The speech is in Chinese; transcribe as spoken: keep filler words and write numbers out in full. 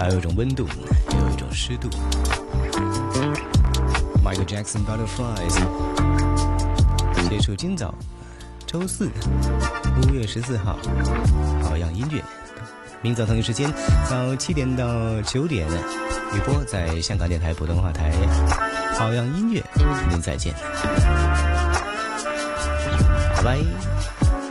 还有一种温度，也有一种湿度。Michael Jackson Butterflies 结束今早周四五月十四号好样音乐，明早同一时间早七点到九点雨波在香港电台普通话台好样音乐，您再见，拜拜。